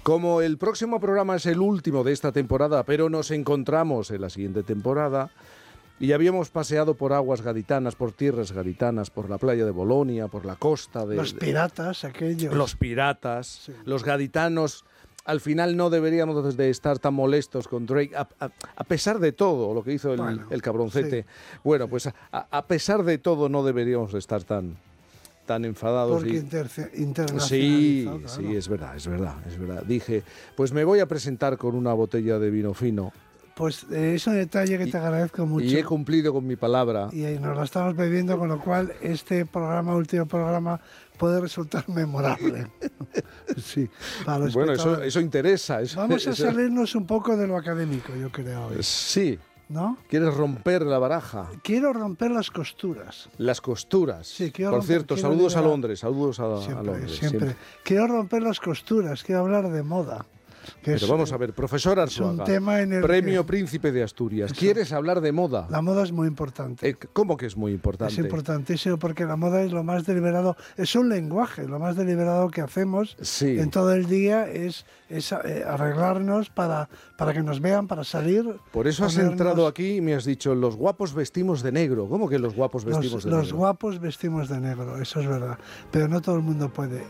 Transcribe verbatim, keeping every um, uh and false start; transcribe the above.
Como el próximo programa es el último de esta temporada, pero nos encontramos en la siguiente temporada, y habíamos paseado por aguas gaditanas, por tierras gaditanas, por la playa de Bolonia, por la costa de... Los piratas, aquellos. Los piratas, sí. Los gaditanos. Al final no deberíamos de estar tan molestos con Drake, a, a, a pesar de todo lo que hizo el, bueno, el cabroncete. Sí, bueno, sí. pues a, a pesar de todo no deberíamos estar tan, tan enfadados. Porque y... inter- internacionalizado. Sí, claro. sí, es verdad, es verdad, es verdad. Dije, pues me voy a presentar con una botella de vino fino. Pues eh, es un detalle que y, te agradezco mucho. Y he cumplido con mi palabra. Y nos la estamos bebiendo, con lo cual este programa, último programa, puede resultar memorable. Sí, para los bueno, eso, eso interesa. Eso, Vamos a eso... salirnos un poco de lo académico, yo creo. Hoy. Sí. ¿No? ¿Quieres romper la baraja? Quiero romper las costuras. Las costuras. Sí, quiero Por romper, cierto, quiero saludos liberar... a Londres, saludos a, siempre, a Londres. Siempre. Siempre. Quiero romper las costuras, quiero hablar de moda. Pero es, vamos a ver, profesor Arzuaga, es un tema en el Premio que... Príncipe de Asturias. Eso. ¿Quieres hablar de moda? La moda es muy importante. Eh, ¿Cómo que es muy importante? Es importantísimo porque la moda es lo más deliberado, es un lenguaje, lo más deliberado que hacemos sí. en todo el día es, es eh, arreglarnos para, para que nos vean, para salir. Por eso ponernos... has entrado aquí y me has dicho, los guapos vestimos de negro. ¿Cómo que los guapos vestimos los, de los negro? Los guapos vestimos de negro, eso es verdad, pero no todo el mundo puede.